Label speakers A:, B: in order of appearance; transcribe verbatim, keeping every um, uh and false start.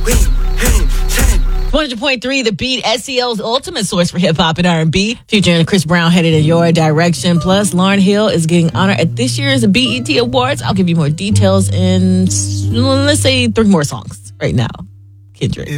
A: one hundred point three The Beat, S E L's ultimate source for hip-hop and R and B. Future and Chris Brown headed in your direction. Plus, Lauryn Hill is getting honored at this year's B E T Awards. I'll give you more details in, let's say, three more songs right now. Kendrick.